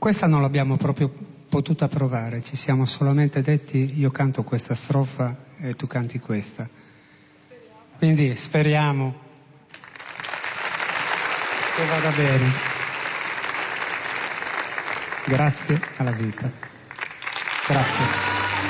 Questa non l'abbiamo proprio potuta provare, ci siamo solamente detti io canto questa strofa e tu canti questa. Quindi speriamo che vada bene. Grazie alla vita. Grazie.